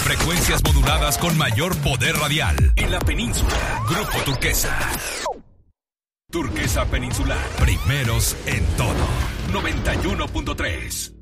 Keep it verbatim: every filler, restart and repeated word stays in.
Frecuencias moduladas con mayor poder radial. En la península. Grupo Turquesa. Turquesa Peninsular. Primeros en todo. noventa y uno punto tres.